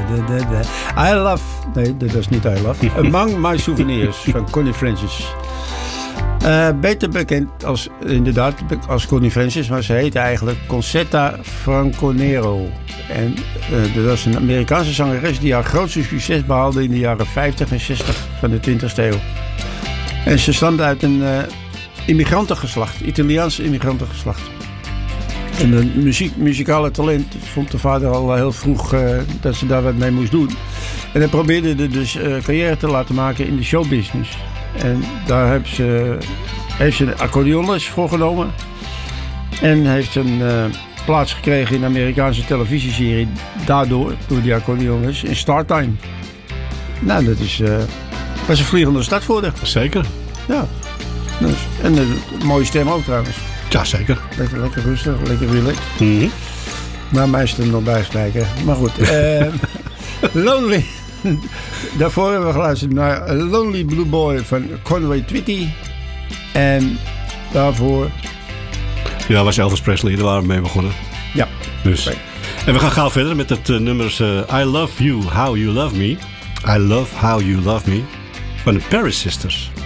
I Love... Nee, dat is niet I Love. Among My Souvenirs van Connie Francis. Beter bekend als Connie Francis, maar ze heette eigenlijk Concetta Franconero. En dat was een Amerikaanse zangeres die haar grootste succes behaalde in de jaren 50 en 60 van de 20e eeuw. En ze stamde uit een immigrantengeslacht, Italiaans immigrantengeslacht. En een muzikale talent vond de vader al heel vroeg dat ze daar wat mee moest doen. En hij probeerde er dus carrière te laten maken in de showbusiness. En daar heeft ze een accordeonles voor genomen. En heeft een plaats gekregen in de Amerikaanse televisieserie. Door die accordeonles in Startime. Nou, dat was een vliegende start voor haar. Zeker. Ja. Dus, en een mooie stem ook trouwens. Ja, zeker. Lekker rustig, lekker relaxed. Mm-hmm. Maar mij is er nog bij spreken. Maar goed. Lonely. Daarvoor hebben we geluisterd naar Lonely Blue Boy van Conway Twitty. En daarvoor... Ja, was Elvis Presley. Daar waren we mee begonnen. Ja. Dus. Okay. En we gaan gauw verder met het nummer I Love You, How You Love Me. I Love How You Love Me van de Paris Sisters.